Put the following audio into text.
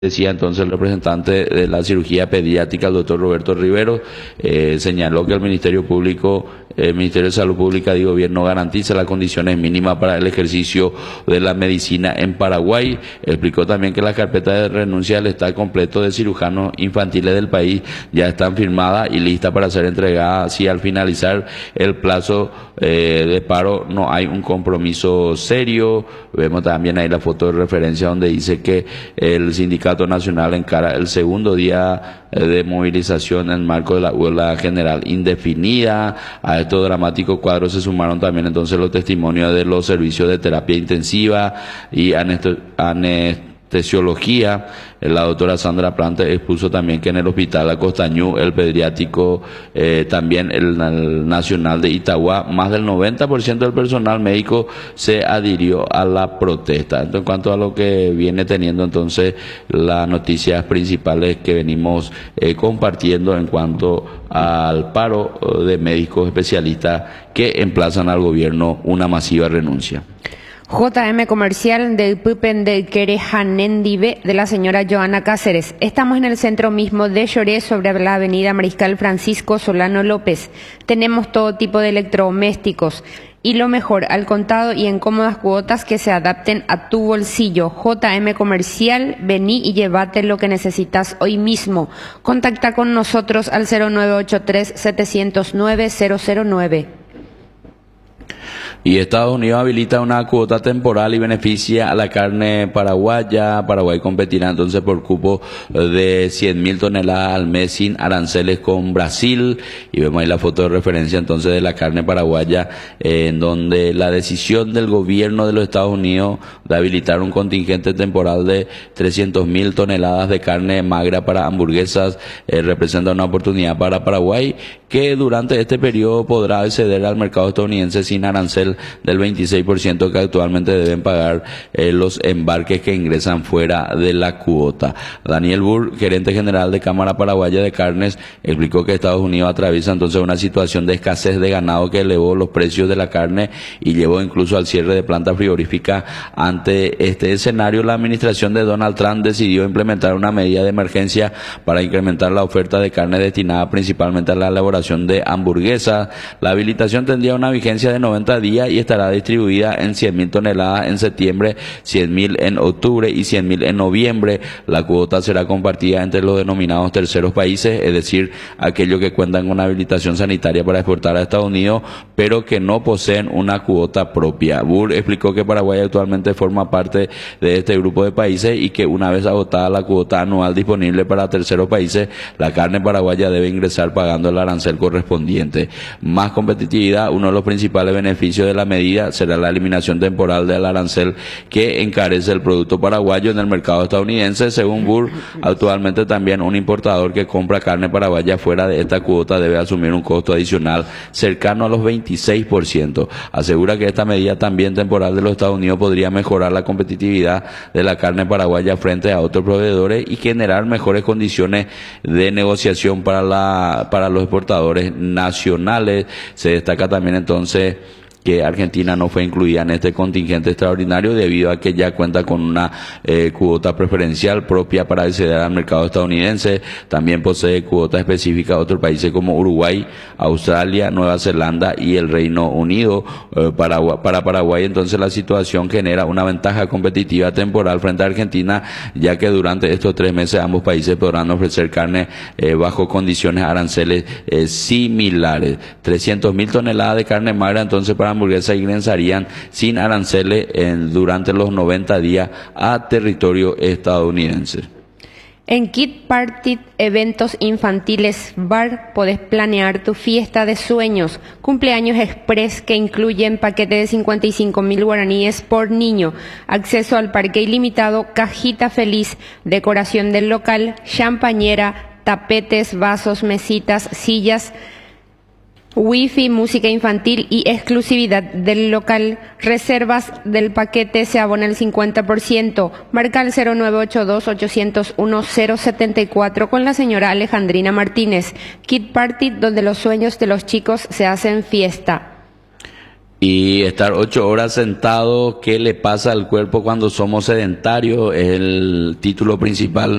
Decía entonces el representante de la cirugía pediátrica, el doctor Roberto Rivero, señaló que el Ministerio de Salud Pública y Gobierno garantiza las condiciones mínimas para el ejercicio de la medicina en Paraguay. Explicó también que la carpeta de renuncia del estado completo de cirujanos infantiles del país ya están firmadas y listas para ser entregadas si al finalizar el plazo de paro no hay un compromiso serio. Vemos también ahí la foto de referencia donde dice que el sindicato nacional encara el segundo día de movilización en el marco de la huelga general indefinida. A estos dramáticos cuadros se sumaron también entonces los testimonios de los servicios de terapia intensiva y anestesiología. La doctora Sandra Plante expuso también que en el hospital Acostañú, el pediátrico, también el nacional de Itagua, más del 90% del personal médico se adhirió a la protesta. Entonces, en cuanto a lo que viene teniendo entonces las noticias principales que venimos compartiendo en cuanto al paro de médicos especialistas que emplazan al gobierno una masiva renuncia. JM Comercial del Pupen del Querejanendive de la señora Joana Cáceres. Estamos en el centro mismo de Lloré, sobre la avenida Mariscal Francisco Solano López. Tenemos todo tipo de electrodomésticos y lo mejor, al contado y en cómodas cuotas que se adapten a tu bolsillo. JM Comercial, vení y llévate lo que necesitas hoy mismo. Contacta con nosotros al 0983-709-009. Y Estados Unidos habilita una cuota temporal y beneficia a la carne paraguaya. Paraguay competirá entonces por cupo de 100.000 toneladas al mes sin aranceles con Brasil. Y vemos ahí la foto de referencia entonces de la carne paraguaya, en donde la decisión del gobierno de los Estados Unidos de habilitar un contingente temporal de 300.000 toneladas de carne magra para hamburguesas representa una oportunidad para Paraguay, que durante este periodo podrá acceder al mercado estadounidense sin arancel del 26% que actualmente deben pagar los embarques que ingresan fuera de la cuota. Daniel Burr, gerente general de Cámara Paraguaya de Carnes, explicó que Estados Unidos atraviesa entonces una situación de escasez de ganado que elevó los precios de la carne y llevó incluso al cierre de plantas frigoríficas. Ante este escenario, la administración de Donald Trump decidió implementar una medida de emergencia para incrementar la oferta de carne destinada principalmente a la elaboración de hamburguesas. La habilitación tendría una vigencia de 90 días y estará distribuida en 100.000 toneladas en septiembre, 100.000 en octubre y 100.000 en noviembre. La cuota será compartida entre los denominados terceros países, es decir, aquellos que cuentan con una habilitación sanitaria para exportar a Estados Unidos, pero que no poseen una cuota propia. Burr explicó que Paraguay actualmente forma parte de este grupo de países y que una vez agotada la cuota anual disponible para terceros países, la carne paraguaya debe ingresar pagando el arancel correspondiente. Más competitividad. Uno de los principales beneficios de la medida será la eliminación temporal del arancel que encarece el producto paraguayo en el mercado estadounidense. Según Burr, actualmente también un importador que compra carne paraguaya fuera de esta cuota debe asumir un costo adicional cercano a los 26%. Asegura que esta medida también temporal de los Estados Unidos podría mejorar la competitividad de la carne paraguaya frente a otros proveedores y generar mejores condiciones de negociación para los exportadores nacionales. Se destaca también entonces que Argentina no fue incluida en este contingente extraordinario debido a que ya cuenta con una cuota preferencial propia para acceder al mercado estadounidense. También posee cuota específica a otros países como Uruguay, Australia, Nueva Zelanda y el Reino Unido. Para Paraguay entonces la situación genera una ventaja competitiva temporal frente a Argentina, ya que durante estos 3 meses ambos países podrán ofrecer carne bajo condiciones aranceles similares. 300.000 toneladas de carne magra entonces para hamburguesas ingresarían sin aranceles durante los 90 días a territorio estadounidense. En Kid Party Eventos Infantiles Bar podés planear tu fiesta de sueños, cumpleaños express que incluyen paquete de 55.000 guaraníes por niño, acceso al parque ilimitado, cajita feliz, decoración del local, champañera, tapetes, vasos, mesitas, sillas, Wi-Fi, música infantil y exclusividad del local. Reservas del paquete se abona el 50%. Marca el 0982-801-074 con la señora Alejandrina Martínez. Kid Party, donde los sueños de los chicos se hacen fiesta. Y estar 8 horas sentado, ¿qué le pasa al cuerpo cuando somos sedentarios? Es el título principal